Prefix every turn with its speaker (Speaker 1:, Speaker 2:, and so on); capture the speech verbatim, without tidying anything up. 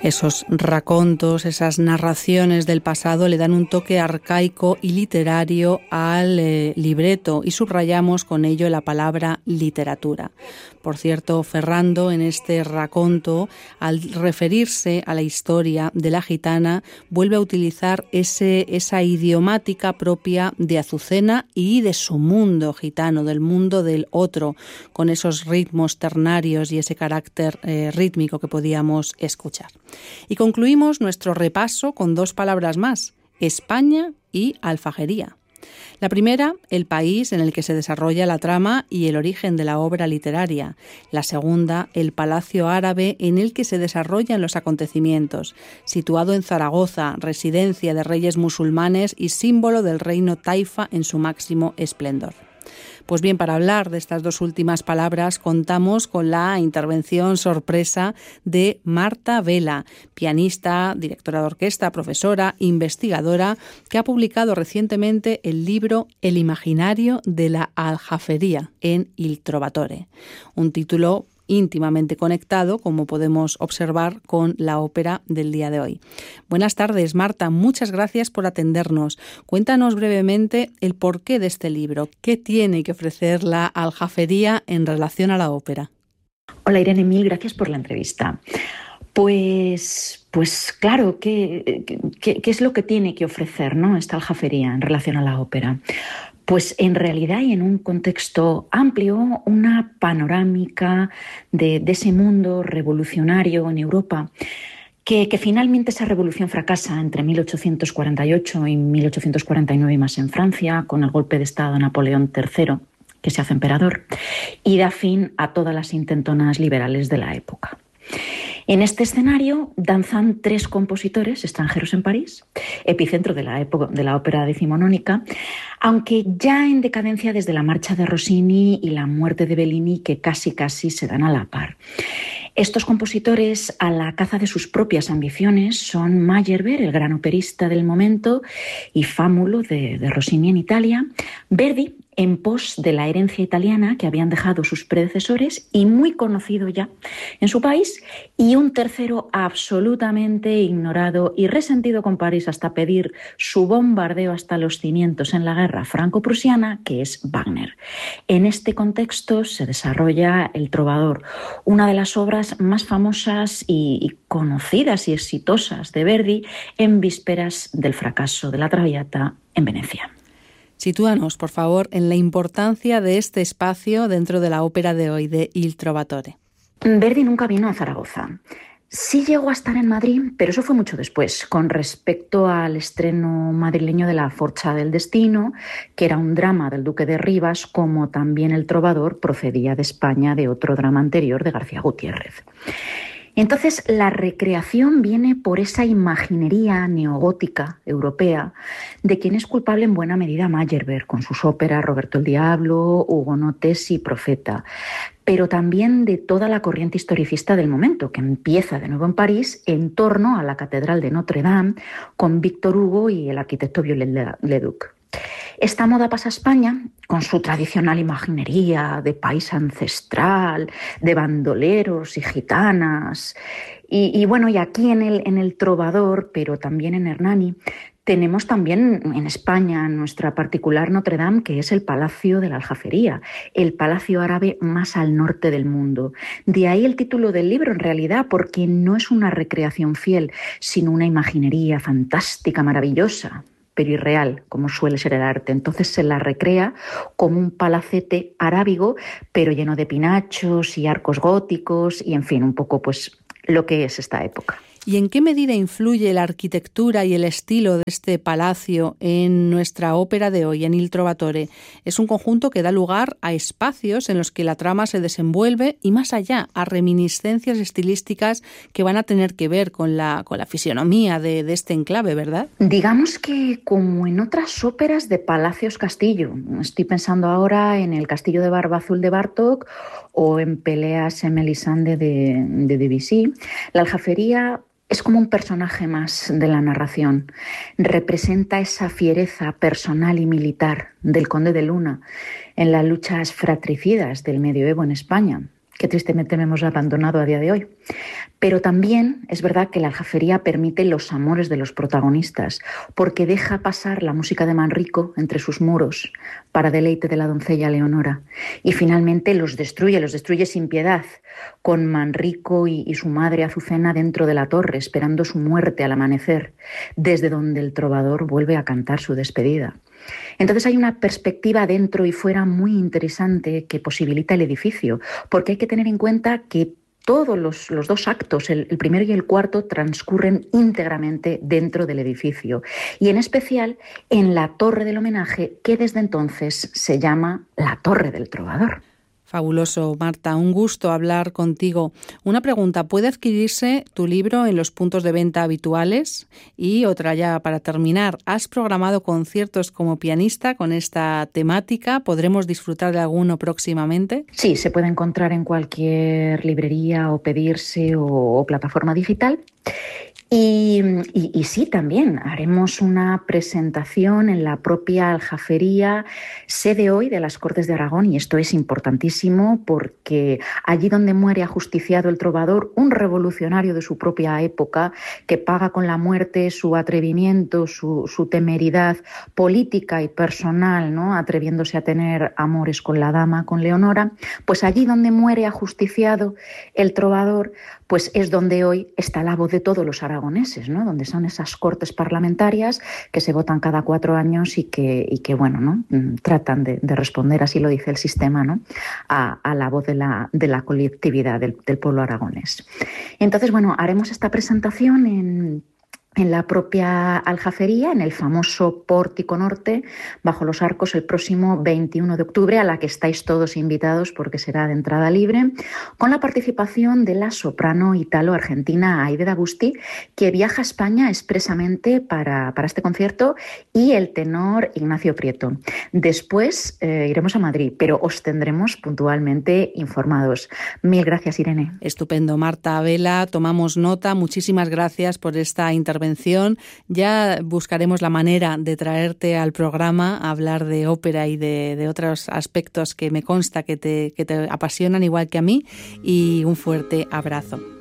Speaker 1: Esos racontos, esas narraciones del pasado le dan un toque arcaico y literario al eh, libreto y subrayamos con ello la palabra literatura. Por cierto, Ferrando en este raconto, al referirse a la historia de la gitana, vuelve a utilizar ese, esa idiomática propia de Azucena y de su mundo gitano, del mundo del otro, con esos ritmos ternarios y ese carácter eh, rítmico que podíamos escuchar. Y concluimos nuestro repaso con dos palabras más, España y alfajería. La primera, el país en el que se desarrolla la trama y el origen de la obra literaria. La segunda, el palacio árabe en el que se desarrollan los acontecimientos, situado en Zaragoza, residencia de reyes musulmanes y símbolo del reino taifa en su máximo esplendor. Pues bien, para hablar de estas dos últimas palabras contamos con la intervención sorpresa de Marta Vela, pianista, directora de orquesta, profesora, investigadora, que ha publicado recientemente el libro El imaginario de la aljafería en Il Trovatore, un título íntimamente conectado, como podemos observar, con la ópera del día de hoy. Buenas tardes, Marta. Muchas gracias por atendernos. Cuéntanos brevemente el porqué de este libro. ¿Qué tiene que ofrecer la aljafería en relación a la ópera?
Speaker 2: Hola, Irene, mil gracias por la entrevista. Pues, pues claro, ¿qué, qué, qué es lo que tiene que ofrecer, ¿no?, esta aljafería en relación a la ópera? Pues en realidad y en un contexto amplio, una panorámica de, de ese mundo revolucionario en Europa, que, que finalmente esa revolución fracasa entre mil ochocientos cuarenta y ocho y mil ochocientos cuarenta y nueve más en Francia, con el golpe de Estado de Napoleón tercero, que se hace emperador, y da fin a todas las intentonas liberales de la época. En este escenario danzan tres compositores extranjeros en París, epicentro de la, época, de la ópera decimonónica, aunque ya en decadencia desde la marcha de Rossini y la muerte de Bellini, que casi casi se dan a la par. Estos compositores, a la caza de sus propias ambiciones, son Meyerbeer, el gran operista del momento, y Fámulo, de, de Rossini en Italia, Verdi, en pos de la herencia italiana que habían dejado sus predecesores y muy conocido ya en su país, y un tercero absolutamente ignorado y resentido con París hasta pedir su bombardeo hasta los cimientos en la guerra franco-prusiana, que es Wagner. En este contexto se desarrolla El Trovador, una de las obras más famosas y, y conocidas y exitosas de Verdi en vísperas del fracaso de la Traviata en Venecia.
Speaker 1: Sitúanos, por favor, en la importancia de este espacio dentro de la ópera de hoy, de Il Trovatore.
Speaker 2: Verdi nunca vino a Zaragoza. Sí llegó a estar en Madrid, pero eso fue mucho después, con respecto al estreno madrileño de La Forcha del Destino, que era un drama del Duque de Rivas, como también El Trovador procedía de España, de otro drama anterior de García Gutiérrez. Entonces, la recreación viene por esa imaginería neogótica europea de quien es culpable en buena medida Meyerbeer, con sus óperas Roberto el Diablo, Hugonotes y Profeta, pero también de toda la corriente historicista del momento, que empieza de nuevo en París en torno a la Catedral de Notre Dame, con Víctor Hugo y el arquitecto Viollet-le-Duc. Esta moda pasa a España con su tradicional imaginería de país ancestral, de bandoleros y gitanas. Y, y bueno, y aquí en el, en el Trovador, pero también en Hernani, tenemos también en España nuestra particular Notre Dame, que es el Palacio de la Aljafería, el palacio árabe más al norte del mundo. De ahí el título del libro, en realidad, porque no es una recreación fiel, sino una imaginería fantástica, maravillosa, pero irreal, como suele ser el arte. Entonces se la recrea como un palacete arábigo, pero lleno de pinachos y arcos góticos y, en fin, un poco pues lo que es esta época.
Speaker 1: ¿Y en qué medida influye la arquitectura y el estilo de este palacio en nuestra ópera de hoy, en Il Trovatore? Es un conjunto que da lugar a espacios en los que la trama se desenvuelve y, más allá, a reminiscencias estilísticas que van a tener que ver con la, con la fisionomía de, de este enclave, ¿verdad?
Speaker 2: Digamos que como en otras óperas de Palacios Castillo. Estoy pensando ahora en El Castillo de Barba Azul de Bartók o en Peleas en Melisande de, de Debussy. La aljafería es como un personaje más de la narración. Representa esa fiereza personal y militar del conde de Luna en las luchas fratricidas del medioevo en España, que tristemente hemos abandonado a día de hoy. Pero también es verdad que la aljafería permite los amores de los protagonistas, porque deja pasar la música de Manrico entre sus muros para deleite de la doncella Leonora. Y finalmente los destruye, los destruye sin piedad, con Manrico y, y su madre Azucena dentro de la torre, esperando su muerte al amanecer, desde donde el trovador vuelve a cantar su despedida. Entonces hay una perspectiva dentro y fuera muy interesante que posibilita el edificio, porque hay que tener en cuenta que todos los, los dos actos, el, el primero y el cuarto, transcurren íntegramente dentro del edificio y en especial en la torre del homenaje, que desde entonces se llama la Torre del Trovador.
Speaker 1: Fabuloso, Marta. Un gusto hablar contigo. Una pregunta, ¿puede adquirirse tu libro en los puntos de venta habituales? Y otra ya para terminar, ¿has programado conciertos como pianista con esta temática? ¿Podremos disfrutar de alguno próximamente?
Speaker 2: Sí, se puede encontrar en cualquier librería o pedirse o, o plataforma digital. Y, y, y sí, también haremos una presentación en la propia Aljafería, sede hoy de las Cortes de Aragón, y esto es importantísimo porque allí donde muere ajusticiado el trovador, un revolucionario de su propia época que paga con la muerte su atrevimiento, su, su temeridad política y personal, ¿no?, atreviéndose a tener amores con la dama, con Leonora, pues allí donde muere ajusticiado el trovador, pues es donde hoy está la voz de todos los aragoneses, ¿no?, donde son esas cortes parlamentarias que se votan cada cuatro años y que, y que bueno, ¿no?, tratan de, de responder, así lo dice el sistema, ¿no?, a, a la voz de la, de la colectividad del, del pueblo aragonés. Entonces, bueno, haremos esta presentación en... en la propia Aljafería, en el famoso Pórtico Norte, bajo los arcos, el próximo veintiuno de octubre, a la que estáis todos invitados porque será de entrada libre, con la participación de la soprano italo-argentina Aide D'Agusti, que viaja a España expresamente para, para este concierto, y el tenor Ignacio Prieto. Después eh, iremos a Madrid, pero os tendremos puntualmente informados. Mil gracias, Irene.
Speaker 1: Estupendo, Marta Vela, tomamos nota. Muchísimas gracias por esta intervención. Ya buscaremos la manera de traerte al programa a hablar de ópera y de, de otros aspectos que me consta que te, que te apasionan igual que a mí, y un fuerte abrazo.